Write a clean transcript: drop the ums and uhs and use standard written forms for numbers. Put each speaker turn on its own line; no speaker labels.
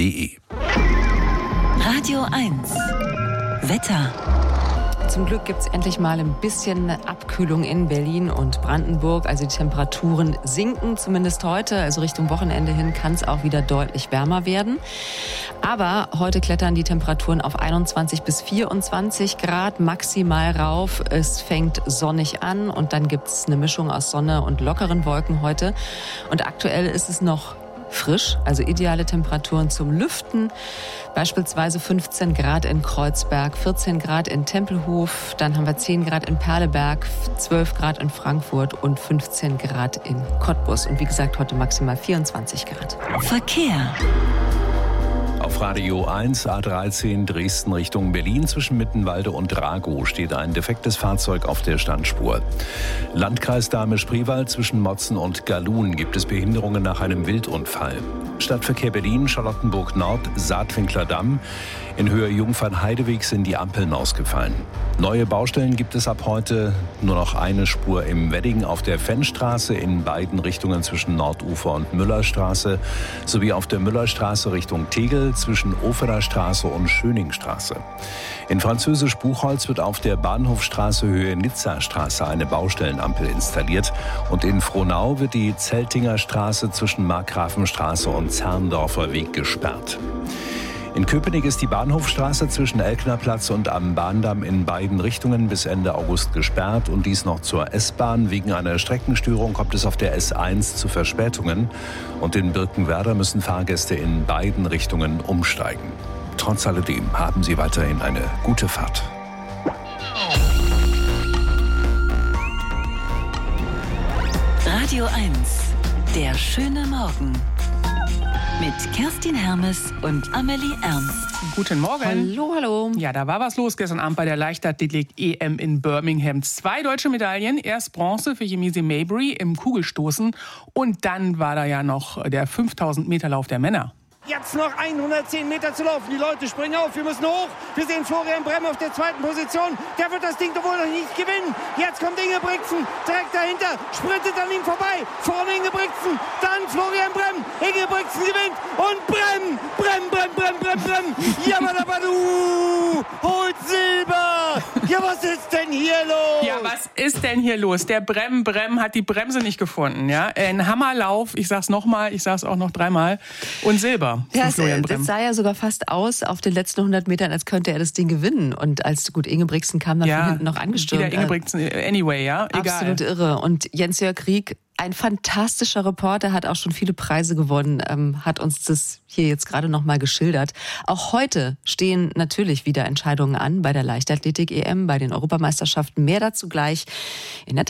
rnd.de.
Radio 1 Wetter.
Zum Glück gibt es endlich mal ein bisschen Abkühlung in Berlin und Brandenburg. Also die Temperaturen sinken zumindest heute. Also Richtung Wochenende hin kann es auch wieder deutlich wärmer werden. Aber heute klettern die Temperaturen auf 21 bis 24 Grad maximal rauf. Es fängt sonnig an und dann gibt es eine Mischung aus Sonne und lockeren Wolken heute. Und aktuell ist es noch frisch, also ideale Temperaturen zum Lüften. Beispielsweise 15 Grad in Kreuzberg, 14 Grad in Tempelhof, dann haben wir 10 Grad in Perleberg, 12 Grad in Frankfurt und 15 Grad in Cottbus. Und wie gesagt, heute maximal 24 Grad.
Verkehr.
Auf Radio 1 A13 Dresden Richtung Berlin zwischen Mittenwalde und Ragow steht ein defektes Fahrzeug auf der Standspur. Landkreis Dahme-Spreewald zwischen Motzen und Galun gibt es Behinderungen nach einem Wildunfall. Stadtverkehr Berlin, Charlottenburg Nord, Saatwinkler Damm. In Höhe Jungfernheideweg sind die Ampeln ausgefallen. Neue Baustellen gibt es ab heute nur noch eine Spur im Wedding auf der Fennstraße in beiden Richtungen zwischen Nordufer und Müllerstraße sowie auf der Müllerstraße Richtung Tegel zwischen Oferer Straße und Schöningstraße. In Französisch Buchholz wird auf der Bahnhofstraße Höhe Nizzastraße eine Baustellenampel installiert und in Frohnau wird die Zeltinger Straße zwischen Markgrafenstraße und Zerndorfer Weg gesperrt. In Köpenick ist die Bahnhofstraße zwischen Elknerplatz und am Bahndamm in beiden Richtungen bis Ende August gesperrt und dies noch zur S-Bahn. Wegen einer Streckenstörung kommt es auf der S1 zu Verspätungen und in Birkenwerder müssen Fahrgäste in beiden Richtungen umsteigen. Trotz alledem haben Sie weiterhin eine gute Fahrt.
Radio 1, der schöne Morgen. Mit Kerstin Hermes und Amelie Ernst.
Guten Morgen.
Hallo, hallo.
Ja, da war was los gestern Abend bei der Leichtathletik-EM in Birmingham. 2 deutsche Medaillen. Erst Bronze für Yemisi Mabry im Kugelstoßen. Und dann war da ja noch der 5000-Meter-Lauf der Männer.
Jetzt noch 110 Meter zu laufen. Die Leute springen auf. Wir müssen hoch. Wir sehen Florian Bremm auf der 2. Position. Der wird das Ding doch wohl noch nicht gewinnen. Jetzt kommt Ingebrigtsen direkt dahinter. Sprintet an ihm vorbei. Vorne Ingebrigtsen. Dann Florian Bremm. Ingebrigtsen gewinnt. Und Bremm. Jabadabadu. Holt Silber. Ja, was ist denn hier los?
Ja, was ist denn hier los? Der Bremm hat die Bremse nicht gefunden. Ja? Ein Hammerlauf. Ich sag's nochmal. Ich sag's auch noch 3-mal. Und Silber.
Ja, es sah ja sogar fast aus auf den letzten 100 Metern, als könnte er das Ding gewinnen. Und als Ingebrigtsen kam dann von hinten noch angestürmt.
Wieder Ingebrigtsen, anyway, ja, egal.
Absolut irre. Und Jens-Jörg Rieck, ein fantastischer Reporter, hat auch schon viele Preise gewonnen, hat uns das hier jetzt gerade noch mal geschildert. Auch heute stehen natürlich wieder Entscheidungen an bei der Leichtathletik-EM, bei den Europameisterschaften. Mehr dazu gleich in der